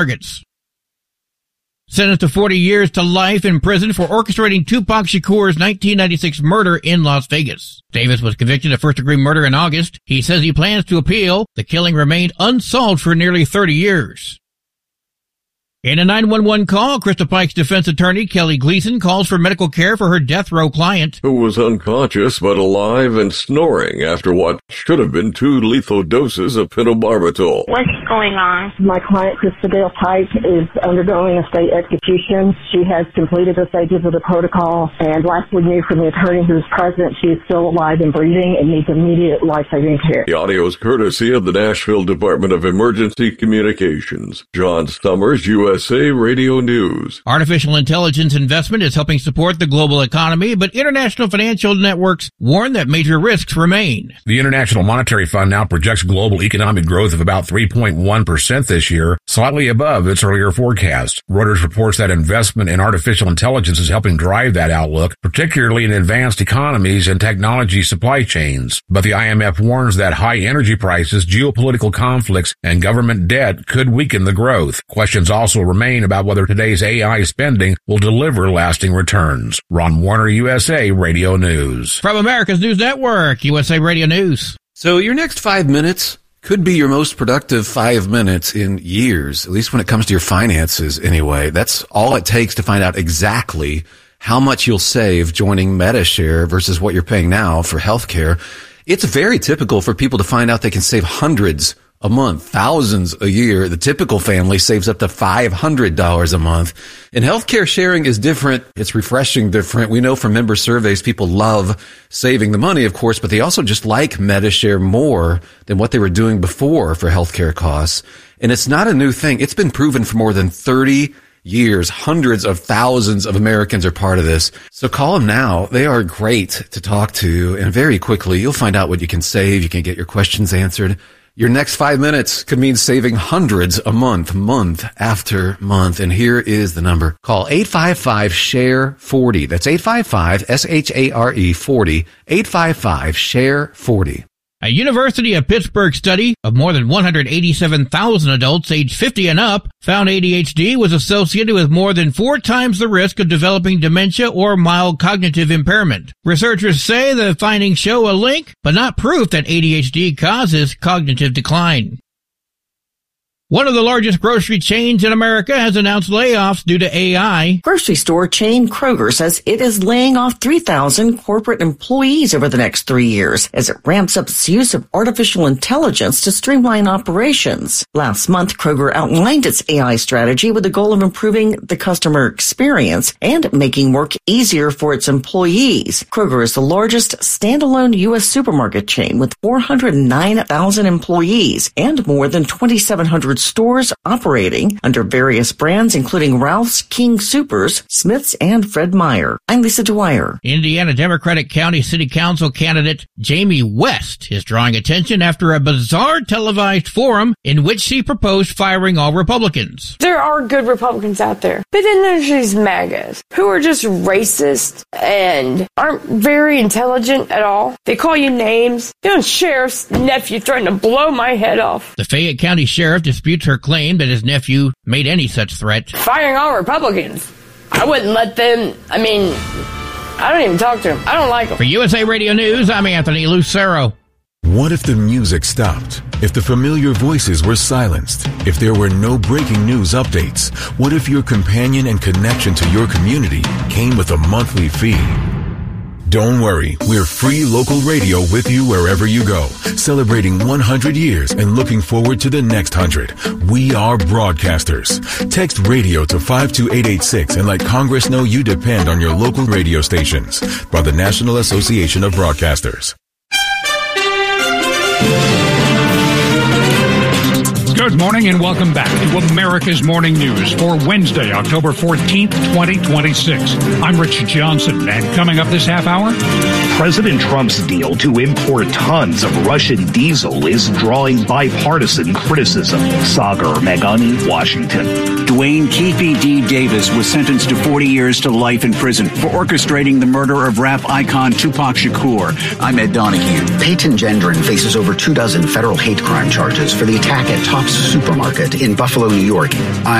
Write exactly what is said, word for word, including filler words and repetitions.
targets. Sentenced to forty years to life in prison for orchestrating Tupac Shakur's nineteen ninety-six murder in Las Vegas. Davis was convicted of first-degree murder in August. He says he plans to appeal. The killing remained unsolved for nearly thirty years. In a nine one one call, Crystal Pike's defense attorney, Kelly Gleason, calls for medical care for her death row client, who was unconscious but alive and snoring after what should have been two lethal doses of pentobarbital. What's going on? My client, Christabel Pike, is undergoing a state execution. She has completed the stages of the protocol, and last we knew from the attorney who was present, she is still alive and breathing and needs immediate life-saving care. The audio is courtesy of the Nashville Department of Emergency Communications. John Summers, U S A Radio News. Artificial intelligence investment is helping support the global economy, but international financial networks warn that major risks remain. The International Monetary Fund now projects global economic growth of about three point one percent this year, slightly above its earlier forecast. Reuters reports that investment in artificial intelligence is helping drive that outlook, particularly in advanced economies and technology supply chains. But the I M F warns that high energy prices, geopolitical conflicts, and government debt could weaken the growth. Questions also remain about whether today's A I spending will deliver lasting returns. Ron Warner, U S A Radio News. From America's News Network, U S A Radio News. So your next five minutes could be your most productive five minutes in years, at least when it comes to your finances anyway. That's all it takes to find out exactly how much you'll save joining Medi-Share versus what you're paying now for healthcare. It's very typical for people to find out they can save hundreds a month, thousands a year. The typical family saves up to five hundred dollars a month. And healthcare sharing is different. It's refreshing different. We know from member surveys, people love saving the money, of course, but they also just like Medi-Share more than what they were doing before for healthcare costs. And it's not a new thing. It's been proven for more than thirty years. Hundreds of thousands of Americans are part of this. So call them now. They are great to talk to. And very quickly, you'll find out what you can save. You can get your questions answered. Your next five minutes could mean saving hundreds a month, month after month. And here is the number. Call eight five five, S H A R E forty. That's eight five five, S H A R E forty. eight five five, S H A R E forty. A University of Pittsburgh study of more than one hundred eighty-seven thousand adults aged fifty and up found A D H D was associated with more than four times the risk of developing dementia or mild cognitive impairment. Researchers say the findings show a link, but not proof that A D H D causes cognitive decline. One of the largest grocery chains in America has announced layoffs due to A I. Grocery store chain Kroger says it is laying off three thousand corporate employees over the next three years as it ramps up its use of artificial intelligence to streamline operations. Last month, Kroger outlined its A I strategy with the goal of improving the customer experience and making work easier for its employees. Kroger is the largest standalone U S supermarket chain with four hundred nine thousand employees and more than twenty-seven hundred stores operating under various brands, including Ralph's, King Soopers, Smith's, and Fred Meyer. I'm Lisa Dwyer. Indiana Democratic County City Council candidate Jamie West is drawing attention after a bizarre televised forum in which she proposed firing all Republicans. There are good Republicans out there, but then there's these MAGAs who are just racist and aren't very intelligent at all. They call you names. The sheriff's nephew threatened to blow my head off. The Fayette County Sheriff disputes her claim that his nephew made any such threat. Firing all Republicans. I wouldn't let them, I mean, I don't even talk to them. I don't like them. For U S A Radio News, I'm Anthony Lucero. What if the music stopped? If the familiar voices were silenced? If there were no breaking news updates? What if your companion and connection to your community came with a monthly fee? Don't worry, we're free local radio with you wherever you go, celebrating one hundred years and looking forward to the next one hundred. We are broadcasters. Text radio to five two eight eight six and let Congress know you depend on your local radio stations. By the National Association of Broadcasters. Good morning and welcome back to America's Morning News for Wednesday, October fourteenth, twenty twenty-six. I'm Rich Johnson, and coming up this half hour, President Trump's deal to import tons of Russian diesel is drawing bipartisan criticism. Sagar Meghani, Washington. Dwayne Keefe D. Davis was sentenced to forty years to life in prison for orchestrating the murder of rap icon Tupac Shakur. I'm Ed Donahue. Peyton Gendron faces over two dozen federal hate crime charges for the attack at Taco Tops Supermarket in Buffalo, New York.